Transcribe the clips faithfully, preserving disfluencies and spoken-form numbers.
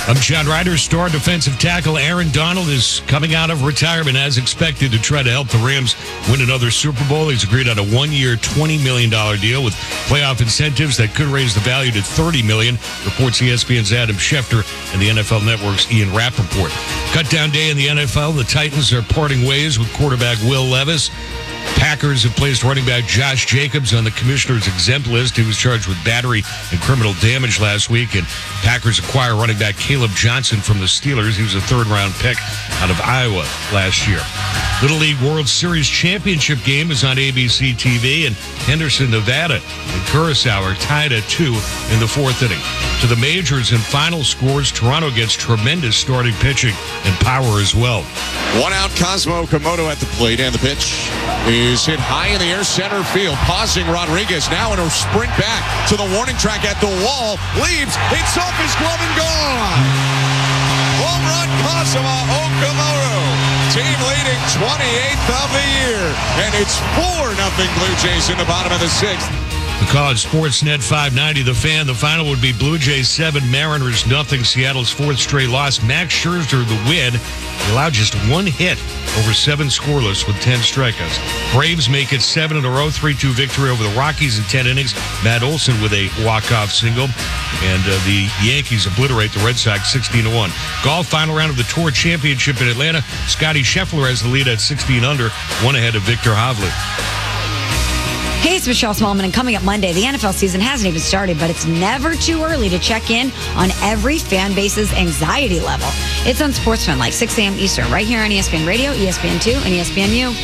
I'm John Ryder. Star defensive tackle Aaron Donald is coming out of retirement as expected to try to help the Rams win another Super Bowl. He's agreed on a one-year, twenty million dollars deal with playoff incentives that could raise the value to thirty million dollars, reports E S P N's Adam Schefter and the N F L Network's Ian Rappaport. Cutdown day in the N F L. The Titans are parting ways with quarterback Will Levis. Packers have placed running back Josh Jacobs on the commissioner's exempt list. He was charged with battery and criminal damage last week. And Packers acquire running back Caleb Johnson from the Steelers. He was a third-round pick out of Iowa last year. Little League World Series Championship game is on A B C T V. And Henderson, Nevada and Curacao are tied at two in the fourth inning. To the majors and final scores, Toronto gets tremendous starting pitching and power as well. One out, Cosmo Komodo at the plate, and the pitch is hit high in the air center field. Pausing Rodriguez now in a sprint back to the warning track at the wall. Leaves, hits off his glove and gone. Home run, Cosmo Okamoto. Team leading twenty-eighth of the year. And it's four nothing Blue Jays in the bottom of the sixth. The College Sportsnet five ninety, The Fan. The final would be Blue Jays seven, Mariners nothing. Seattle's fourth straight loss. Max Scherzer the win. He allowed just one hit over seven scoreless with ten strikeouts. Braves make it seven in a row, three two victory over the Rockies in ten innings. Matt Olson with a walk-off single. And uh, the Yankees obliterate the Red Sox sixteen to one. Golf final round of the Tour Championship in Atlanta. Scotty Scheffler has the lead at sixteen under, one ahead of Victor Hovland. Hey, it's Michelle Smallman, and coming up Monday, the N F L season hasn't even started, but it's never too early to check in on every fan base's anxiety level. It's on SportsFan, like six a.m. Eastern, right here on E S P N Radio, E S P N two, and E S P N U.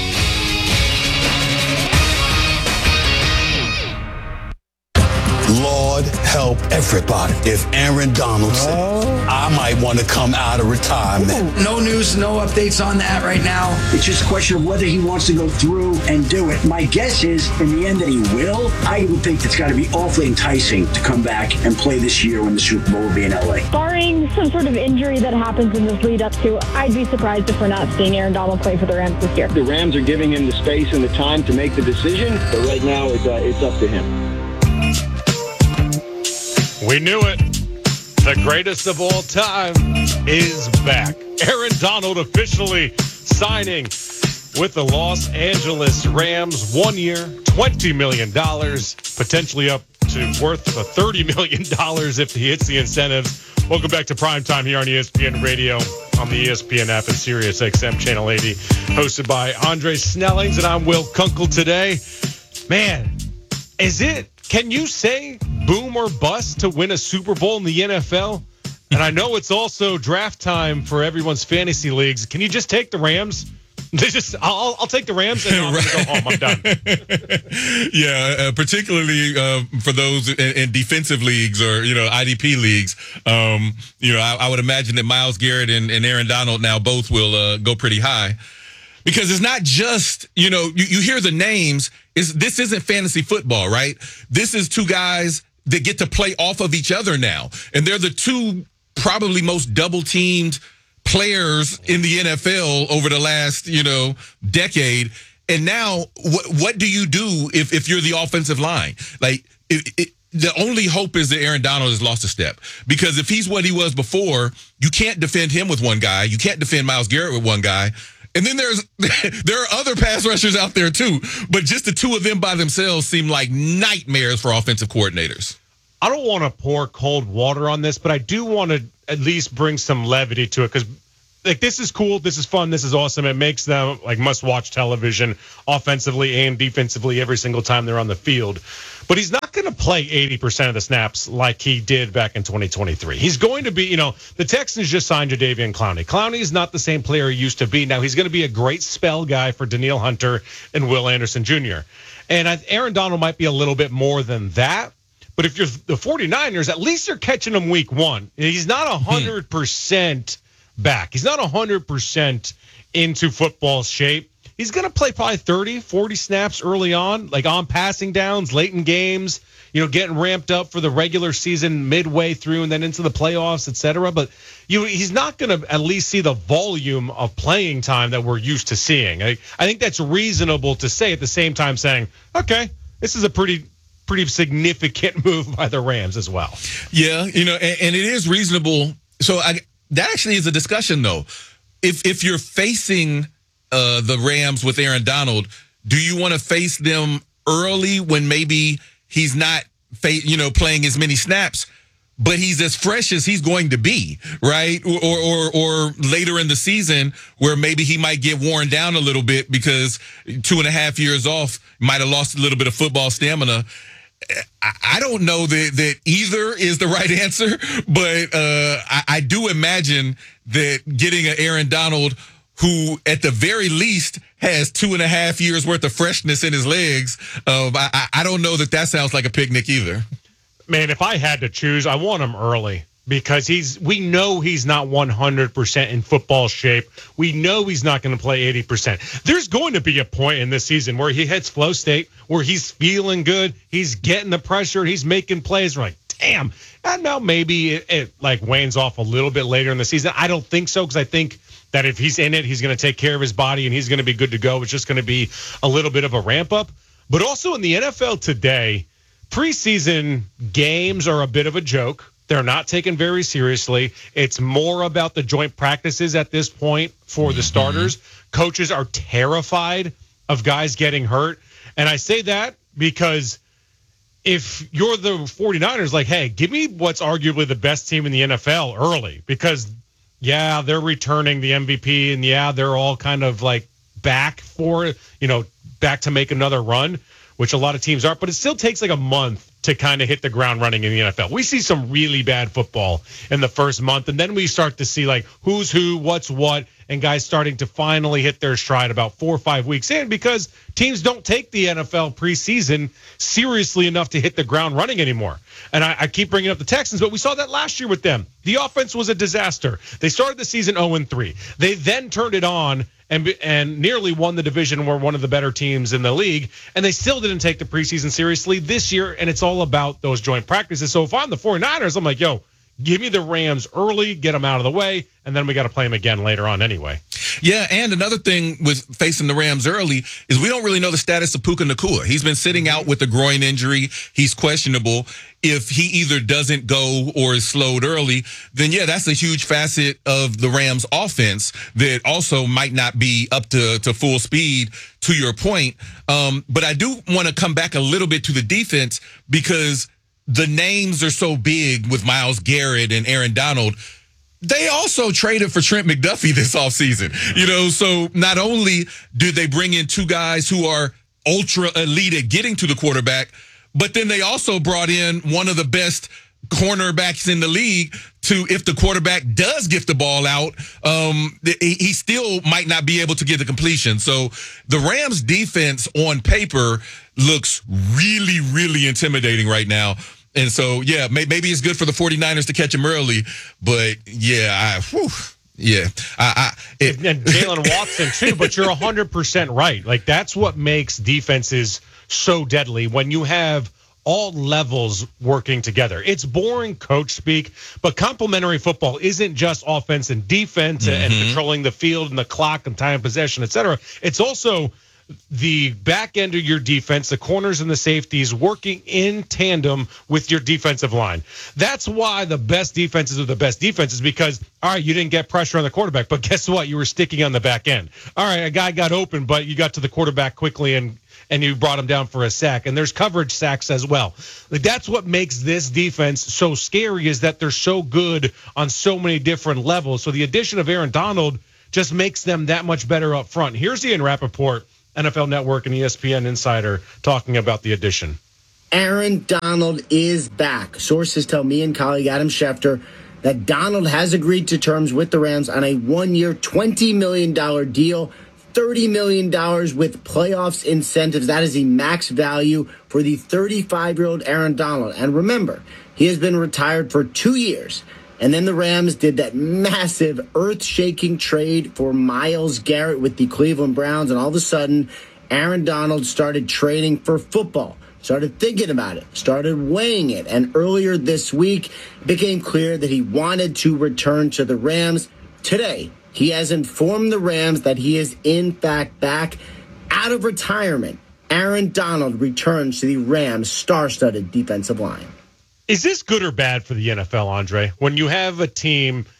Lord help everybody. If Aaron Donald said, I might want to come out of retirement. No news, no updates on that right now. It's just a question of whether he wants to go through and do it. My guess is, in the end, that he will. I would think it's got to be awfully enticing to come back and play this year when the Super Bowl will be in L A. Barring some sort of injury that happens in this lead up to, I'd be surprised if we're not seeing Aaron Donald play for the Rams this year. The Rams are giving him the space and the time to make the decision, but right now it's, uh, it's up to him. We knew it. The greatest of all time is back. Aaron Donald officially signing with the Los Angeles Rams. One year, twenty million dollars, potentially up to worth thirty million dollars if he hits the incentives. Welcome back to Primetime here on E S P N Radio, on the E S P N app and Sirius X M Channel eighty, hosted by Andre Snellings, and I'm Will Kunkel today. Man, is it, can you say boom or bust to win a Super Bowl in the N F L? And I know it's also draft time for everyone's fantasy leagues. Can you just take the Rams? They just, I'll, I'll take the Rams and I'm going to go home. I'm done. Yeah, uh, particularly uh, for those in, in defensive leagues or, you know, I D P leagues. Um, you know, I, I would imagine that Myles Garrett and, and Aaron Donald now both will uh, go pretty high. Because it's not just, you know, you, you hear the names. It's, this isn't fantasy football, right? This is two guys that get to play off of each other now. And they're the two probably most double-teamed players in the N F L over the last, you know, decade. And now, what what do you do if, if you're the offensive line? Like, it, it, the only hope is that Aaron Donald has lost a step. Because if he's what he was before, you can't defend him with one guy. You can't defend Myles Garrett with one guy. And then there's there are other pass rushers out there, too. But just the two of them by themselves seem like nightmares for offensive coordinators. I don't want to pour cold water on this, but I do want to at least bring some levity to it because, like, this is cool, this is fun, this is awesome. It makes them like must-watch television offensively and defensively every single time they're on the field. But he's not going to play eighty percent of the snaps like he did back in twenty twenty-three. He's going to be, you know, the Texans just signed Jadeveon Clowney. Clowney is not the same player he used to be. Now, he's going to be a great spell guy for Danielle Hunter and Will Anderson Junior And I, Aaron Donald might be a little bit more than that. But if you're the 49ers, at least you're catching him week one. He's not one hundred percent back. He's not one hundred percent into football shape. He's going to play probably thirty, forty snaps early on, like on passing downs, late in games, you know, getting ramped up for the regular season midway through and then into the playoffs, et cetera. But you, he's not going to at least see the volume of playing time that we're used to seeing. I, I think that's reasonable to say at the same time saying, okay, this is a pretty pretty significant move by the Rams as well. Yeah, you know, and, and it is reasonable So I, that actually is a discussion, though. If if you're facing uh, the Rams with Aaron Donald, do you want to face them early when maybe he's not, fa- you know, playing as many snaps, but he's as fresh as he's going to be, right? Or, or or later in the season where maybe he might get worn down a little bit because two and a half years off might have lost a little bit of football stamina. I don't know that, that either is the right answer, but uh, I, I do imagine that getting an Aaron Donald who at the very least has two and a half years worth of freshness in his legs, um, I, I don't know that that sounds like a picnic either. Man, if I had to choose, I want him early because he's. We know he's not one hundred percent in football shape. We know he's not going to play eighty percent. There's going to be a point in this season where he hits flow state, where he's feeling good, he's getting the pressure, he's making plays. We're like, damn. And now maybe it, it like wanes off a little bit later in the season. I don't think so because I think that if he's in it, he's going to take care of his body and he's going to be good to go. It's just going to be a little bit of a ramp up. But also in the N F L today, preseason games are a bit of a joke. They're not taken very seriously. It's more about the joint practices at this point for the starters. Mm-hmm. Coaches are terrified of guys getting hurt. And I say that because if you're the 49ers, like, hey, give me what's arguably the best team in the N F L early because, yeah, they're returning the M V P and, yeah, they're all kind of like back for, you know, back to make another run, which a lot of teams are. But it still takes like a month to kind of hit the ground running in the N F L. We see some really bad football in the first month, and then we start to see like who's who, what's what, and guys starting to finally hit their stride about four or five weeks in because teams don't take the N F L preseason seriously enough to hit the ground running anymore. And I, I keep bringing up the Texans, but we saw that last year with them. The offense was a disaster. They started the season oh and three. They then turned it on and and nearly won the division, were one of the better teams in the league, and they still didn't take the preseason seriously this year, and it's all about those joint practices. So if I'm the 49ers, I'm like, yo, give me the Rams early, get them out of the way, and then we got to play them again later on anyway. Yeah, and another thing with facing the Rams early is we don't really know the status of Puka Nacua. He's been sitting out with a groin injury. He's questionable. If he either doesn't go or is slowed early, then, yeah, that's a huge facet of the Rams offense that also might not be up to, to full speed, to your point. Um, but I do want to come back a little bit to the defense because the names are so big with Myles Garrett and Aaron Donald. They also traded for Trent McDuffie this offseason. You know, so not only did they bring in two guys who are ultra elite at getting to the quarterback, but then they also brought in one of the best cornerbacks in the league to, if the quarterback does get the ball out, um, he still might not be able to get the completion. So the Rams defense on paper looks really, really intimidating right now. And so, yeah, maybe it's good for the 49ers to catch him early, but yeah, I, whew, yeah. I, I, it, and Jalen Watson too, but you're one hundred percent right. Like that's what makes defenses so deadly when you have all levels working together. It's boring coach speak, but complementary football isn't just offense and defense mm-hmm. and controlling the field and the clock and time of possession, et cetera. It's also the back end of your defense, the corners and the safeties working in tandem with your defensive line. That's why the best defenses are the best defenses because, all right, you didn't get pressure on the quarterback, but guess what? You were sticking on the back end. All right, a guy got open, but you got to the quarterback quickly and and you brought him down for a sack. And there's coverage sacks as well. Like that's what makes this defense so scary is that they're so good on so many different levels. So the addition of Aaron Donald just makes them that much better up front. Here's Ian Rappaport, N F L Network and E S P N insider, talking about the addition. Aaron Donald is back. Sources tell me and colleague Adam Schefter that Donald has agreed to terms with the Rams on a one-year, twenty million dollars deal, thirty million dollars with playoffs incentives. That is the max value for the thirty-five-year-old Aaron Donald. And remember, he has been retired for two years. And then the Rams did that massive earth-shaking trade for Myles Garrett with the Cleveland Browns. And all of a sudden, Aaron Donald started training for football, started thinking about it, started weighing it. And earlier this week, it became clear that he wanted to return to the Rams. Today, he has informed the Rams that he is, in fact, back out of retirement. Aaron Donald returns to the Rams' star-studded defensive line. Is this good or bad for the N F L, Andre? When you have a team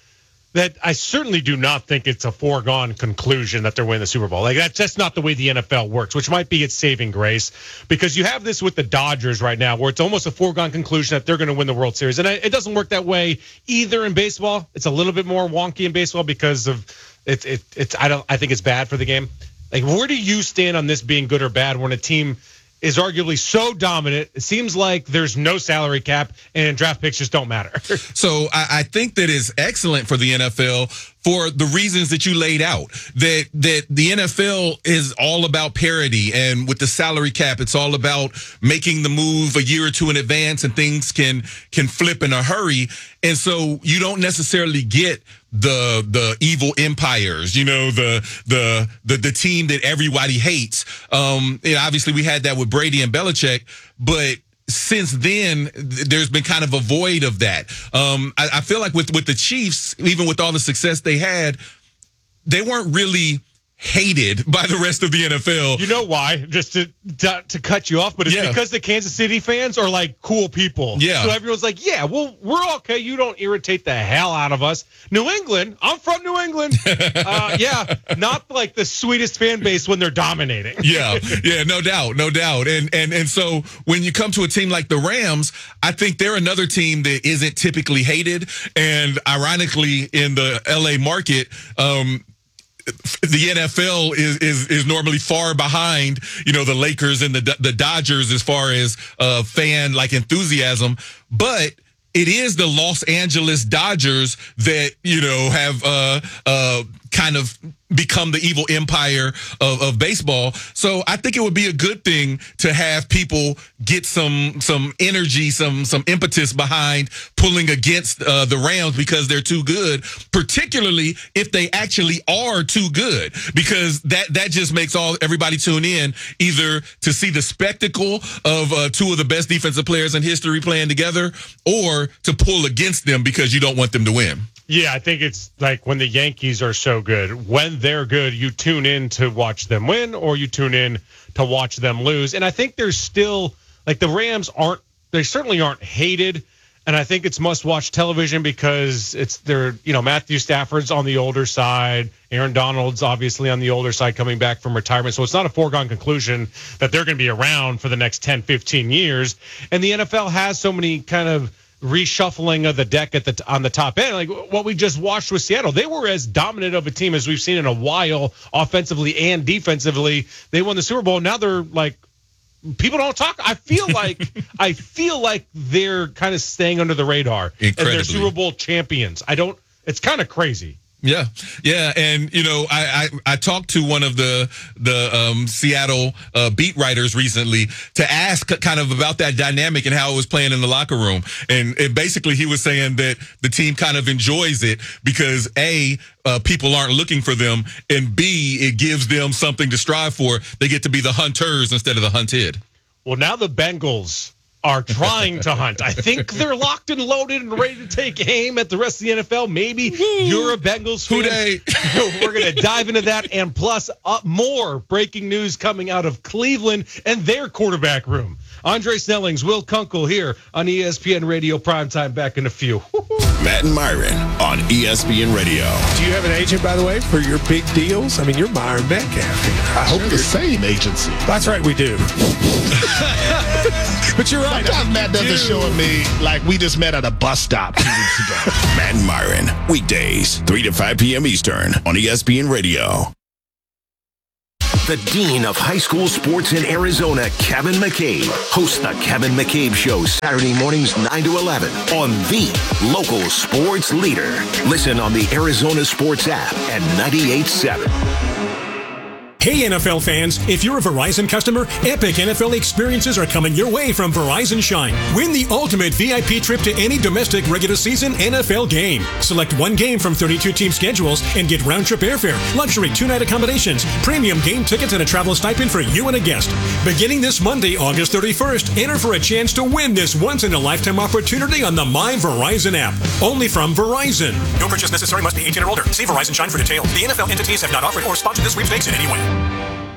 that I certainly do not think it's a foregone conclusion that they're winning the Super Bowl. Like, that's just not the way the N F L works, which might be its saving grace, because you have this with the Dodgers right now where it's almost a foregone conclusion that they're going to win the World Series. And it doesn't work that way either in baseball. It's a little bit more wonky in baseball because of it, it, it's I don't I think it's bad for the game. Like, where do you stand on this being good or bad when a team is arguably so dominant? It seems like there's no salary cap and draft picks just don't matter. So I, I think that is excellent for the N F L for the reasons that you laid out. That that the N F L is all about parity, and with the salary cap, it's all about making the move a year or two in advance, and things can can flip in a hurry. And so you don't necessarily get the the evil empires, you know, the the the the team that everybody hates. Um, you know, obviously we had that with Brady and Belichick, but since then, there's been kind of a void of that. Um, I, I feel like with with the Chiefs, even with all the success they had, they weren't really hated by the rest of the N F L. You know why? Just to to, to cut you off, but it's yeah. because the Kansas City fans are like cool people. Yeah. So everyone's like, yeah, well, we're okay. You don't irritate the hell out of us. New England, I'm from New England. uh, yeah, not like the sweetest fan base when they're dominating. yeah, yeah, no doubt, no doubt. And and and so when you come to a team like the Rams, I think they're another team that isn't typically hated. And ironically, in the L A market, um, the N F L is, is is normally far behind, you know, the Lakers and the the Dodgers as far as uh, fan like enthusiasm, but it is the Los Angeles Dodgers that, you know, have uh, uh, kind of become the evil empire of, of baseball. So I think it would be a good thing to have people get some some energy, some some impetus behind pulling against uh, the Rams because they're too good, particularly if they actually are too good, because that that just makes all everybody tune in either to see the spectacle of uh, two of the best defensive players in history playing together, or to pull against them because you don't want them to win. Yeah, I think it's like when the Yankees are so good. When they're good, you tune in to watch them win, or you tune in to watch them lose. And I think there's still, like, the Rams aren't, they certainly aren't hated. And I think it's must-watch television because it's, they're, you know, Matthew Stafford's on the older side. Aaron Donald's obviously on the older side coming back from retirement. So it's not a foregone conclusion that they're going to be around for the next ten, fifteen years. And the N F L has so many kind of reshuffling of the deck at the on the top end, like what we just watched with Seattle. They were as dominant of a team as we've seen in a while, offensively and defensively. They won the Super Bowl. Now they're like, people don't talk. I feel like I feel like they're kind of staying under the radar, Incredibly. and they're Super Bowl champions. I don't. It's kind of crazy. Yeah, yeah, and you know, I I, I talked to one of the the um, Seattle uh, beat writers recently to ask kind of about that dynamic and how it was playing in the locker room, and, and basically he was saying that the team kind of enjoys it because A, uh, people aren't looking for them, and B, it gives them something to strive for. They get to be the hunters instead of the hunted. Well, now the Bengals are trying to hunt. I think they're locked and loaded and ready to take aim at the rest of the N F L. Maybe you're a Bengals fan. Who We're going to dive into that, and plus uh, more breaking news coming out of Cleveland and their quarterback room. Andre Snellings, Will Kunkel here on E S P N Radio Primetime. Back in a few. Matt and Myron on E S P N Radio. Do you have an agent, by the way, for your big deals? I mean, you're Myron Metcalf. I hope the same agency. That's right, we do. But you're right. Sometimes Matt doesn't show me like we just met at a bus stop two weeks ago. Matt and Myron, weekdays, three to five p.m. Eastern on E S P N Radio. The Dean of High School Sports in Arizona, Kevin McCabe, hosts the Kevin McCabe Show Saturday mornings nine to eleven on the local sports leader. Listen on the Arizona Sports app at ninety-eight point seven. Hey N F L fans, if you're a Verizon customer, epic N F L experiences are coming your way from Verizon Shine. Win the ultimate V I P trip to any domestic regular season N F L game. Select one game from thirty-two team schedules and get round-trip airfare, luxury two-night accommodations, premium game tickets, and a travel stipend for you and a guest. Beginning this Monday, August thirty-first, enter for a chance to win this once-in-a-lifetime opportunity on the My Verizon app. Only from Verizon. No purchase necessary. Must be eighteen or older. See Verizon Shine for details. The N F L entities have not offered or sponsored this sweepstakes in any way.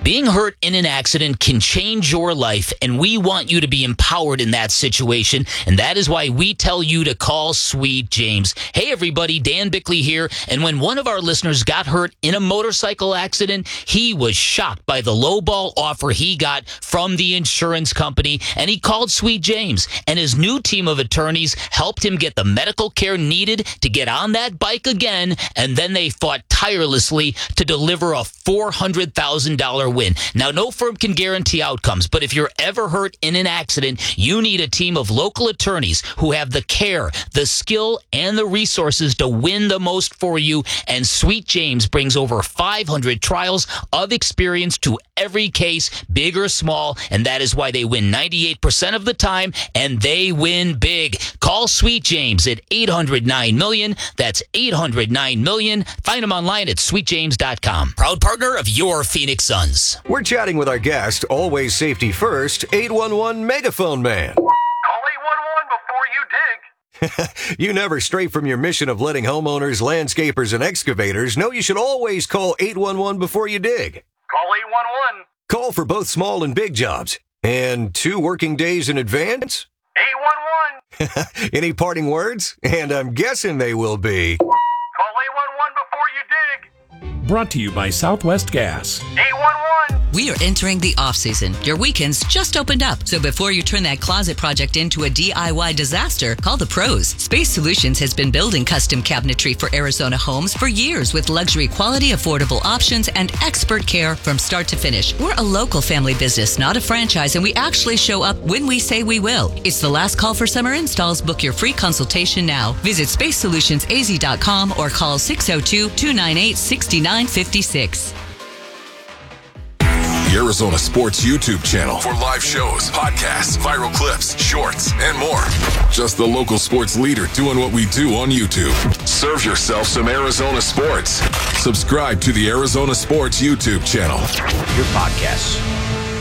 Being hurt in an accident can change your life, and we want you to be empowered in that situation, and that is why we tell you to call Sweet James. Hey, everybody, Dan Bickley here, and when one of our listeners got hurt in a motorcycle accident, he was shocked by the lowball offer he got from the insurance company, and he called Sweet James, and his new team of attorneys helped him get the medical care needed to get on that bike again, and then they fought tirelessly to deliver a four hundred thousand dollars win. Now, no firm can guarantee outcomes, but if you're ever hurt in an accident, you need a team of local attorneys who have the care, the skill, and the resources to win the most for you. And Sweet James brings over five hundred trials of experience to every case, big or small, and that is why they win ninety-eight percent of the time, and they win big. Call Sweet James at eight hundred nine million. That's eight hundred nine million. Find them online at sweet james dot com. Proud partner of your Phoenix Suns. We're chatting with our guest, always safety first, eight one one Megaphone Man. Call eight one one before you dig. You never stray from your mission of letting homeowners, landscapers, and excavators know you should always call eight one one before you dig. Call eight one one. Call for both small and big jobs. And two working days in advance? eight one one. Any parting words? And I'm guessing they will be... Call eight one one before you dig. Brought to you by Southwest Gas. eight one one. We are entering the off-season. Your weekends just opened up. So before you turn that closet project into a D I Y disaster, call the pros. Space Solutions has been building custom cabinetry for Arizona homes for years with luxury quality, affordable options, and expert care from start to finish. We're a local family business, not a franchise, and we actually show up when we say we will. It's the last call for summer installs. Book your free consultation now. Visit space solutions a z dot com or call six oh two, two nine eight, six nine five six. The Arizona Sports YouTube channel for live shows, podcasts, viral clips, shorts, and more. Just the local sports leader doing what we do on YouTube. Serve yourself some Arizona sports. Subscribe to the Arizona Sports YouTube channel. Your podcasts